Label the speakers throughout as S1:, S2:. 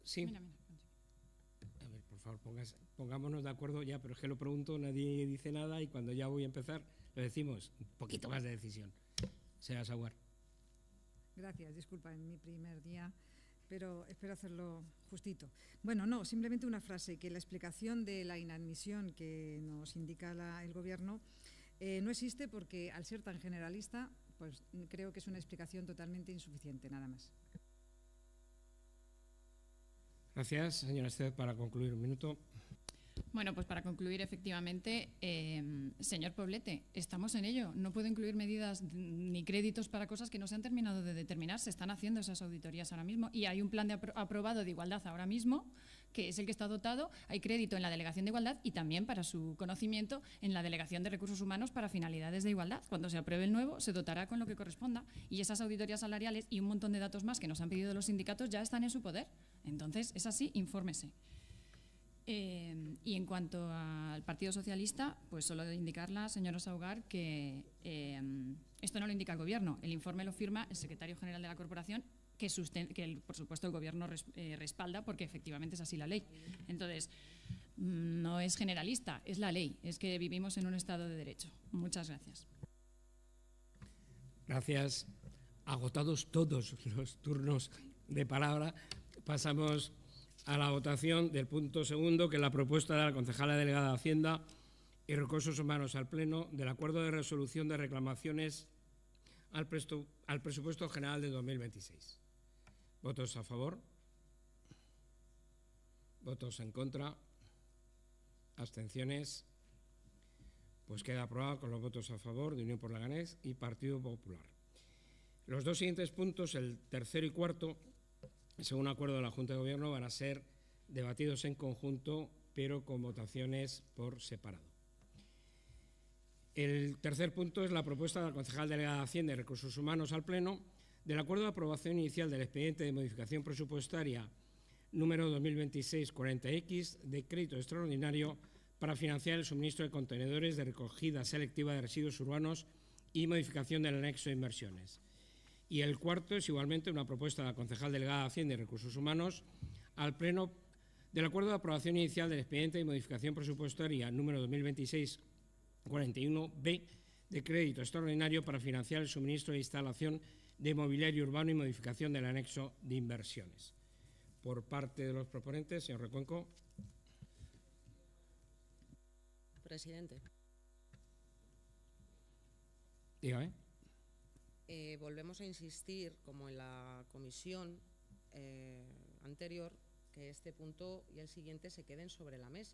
S1: Sí.
S2: Mira.
S1: A ver, por favor, pongámonos de acuerdo ya, pero es que lo pregunto, nadie dice nada y cuando ya voy a empezar lo decimos, un poquito más de decisión. Señora Saguar.
S3: Gracias, disculpa, en mi primer día, pero espero hacerlo justito. Bueno, no, simplemente una frase, que la explicación de la inadmisión que nos indica el Gobierno no existe porque, al ser tan generalista, pues creo que es una explicación totalmente insuficiente, nada más.
S1: Gracias, señora Esteve, para concluir un minuto.
S2: Bueno, pues para concluir, efectivamente, señor Poblete, estamos en ello. No puedo incluir medidas ni créditos para cosas que no se han terminado de determinar. Se están haciendo esas auditorías ahora mismo y hay un plan aprobado de igualdad ahora mismo, que es el que está dotado. Hay crédito en la Delegación de Igualdad y también, para su conocimiento, en la Delegación de Recursos Humanos para finalidades de igualdad. Cuando se apruebe el nuevo, se dotará con lo que corresponda. Y esas auditorías salariales y un montón de datos más que nos han pedido los sindicatos ya están en su poder. Entonces, es así, infórmese. Y en cuanto al Partido Socialista, pues solo indicarla, señora Saugar, que esto no lo indica el Gobierno. El informe lo firma el secretario general de la corporación, que por supuesto el Gobierno respalda, porque efectivamente es así la ley. Entonces, no es generalista, es la ley. Es que vivimos en un Estado de Derecho. Muchas gracias.
S1: Gracias. Agotados todos los turnos de palabra, pasamos a la votación del punto segundo, que es la propuesta de la concejala delegada de Hacienda y Recursos Humanos al Pleno del acuerdo de resolución de reclamaciones al presupuesto general de 2026. ¿Votos a favor? ¿Votos en contra? ¿Abstenciones? Pues queda aprobado con los votos a favor de Unión por Leganés y Partido Popular. Los dos siguientes puntos, el tercero y cuarto, según acuerdo de la Junta de Gobierno, van a ser debatidos en conjunto, pero con votaciones por separado. El tercer punto es la propuesta de la concejal delegada de Hacienda y Recursos Humanos al Pleno del acuerdo de aprobación inicial del expediente de modificación presupuestaria número 2026-40X de crédito extraordinario para financiar el suministro de contenedores de recogida selectiva de residuos urbanos y modificación del anexo de inversiones. Y el cuarto es igualmente una propuesta de la concejal delegada de Hacienda y Recursos Humanos al Pleno del acuerdo de aprobación inicial del expediente de modificación presupuestaria número 2026-41B de crédito extraordinario para financiar el suministro de instalación de mobiliario urbano y modificación del anexo de inversiones. Por parte de los proponentes, señor Recuenco.
S4: Presidente.
S1: Dígame.
S4: Volvemos a insistir, como en la comisión anterior, que este punto y el siguiente se queden sobre la mesa.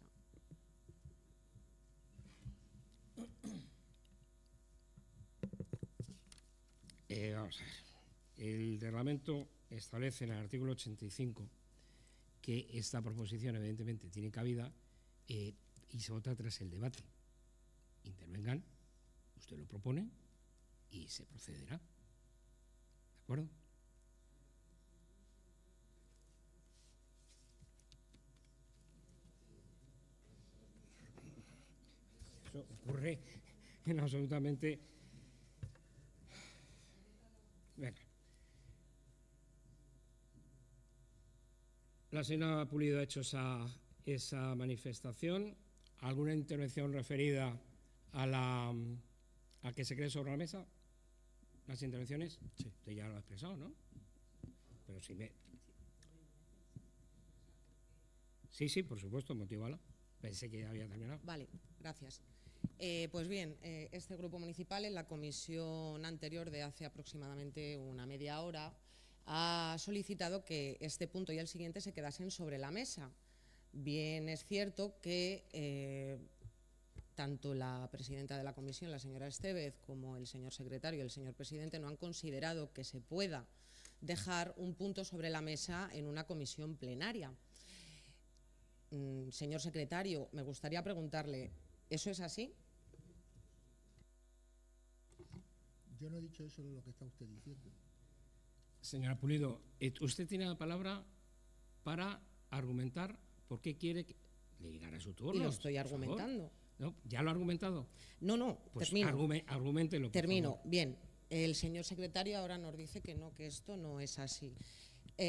S1: Vamos a ver. El reglamento establece en el artículo 85 que esta proposición evidentemente tiene cabida y se vota tras el debate. Intervengan, usted lo propone y se procederá. ¿De acuerdo? Eso ocurre en absolutamente... Venga. La señora Pulido ha hecho esa manifestación. ¿Alguna intervención referida a que se cree sobre la mesa? ¿Las intervenciones? Sí. Usted ya lo ha expresado, ¿no? Pero si me... Sí, por supuesto, motívala. Pensé que ya había terminado.
S4: Vale, gracias. Pues bien, este grupo municipal en la comisión anterior de hace aproximadamente una media hora ha solicitado que este punto y el siguiente se quedasen sobre la mesa. Bien, es cierto que tanto la presidenta de la comisión, la señora Estevez, como el señor secretario y el señor presidente no han considerado que se pueda dejar un punto sobre la mesa en una comisión plenaria. Señor secretario, me gustaría preguntarle, ¿eso es así?
S5: Yo no he dicho eso de lo que está usted diciendo.
S1: Señora Pulido, usted tiene la palabra para argumentar por qué quiere que le llegara su turno.
S4: Y lo estoy argumentando.
S1: ¿No? ¿Ya lo ha argumentado?
S4: No,
S1: pues
S4: termino.
S1: Arguméntelo, por
S4: termino.
S1: favor.
S4: Bien, el señor secretario ahora nos dice que no, que esto no es así.